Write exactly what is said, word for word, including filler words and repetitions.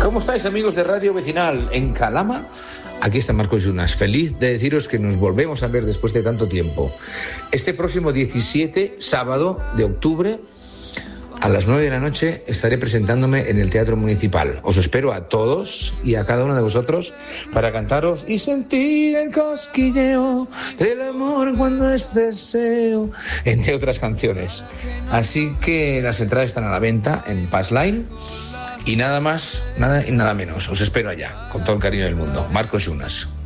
¿Cómo estáis, amigos de Radio Vecinal? En Calama, aquí está Marcos Yunas, feliz de deciros que nos volvemos a ver después de tanto tiempo. Este próximo diecisiete, sábado de octubre, a las nueve de la noche, estaré presentándome en el Teatro Municipal. Os espero a todos y a cada uno de vosotros para cantaros y sentir el cosquilleo del amor cuando es deseo, entre otras canciones. Así que las entradas están a la venta en Passline. Y nada más, nada y nada menos. Os espero allá, con todo el cariño del mundo. Marcos Yunas.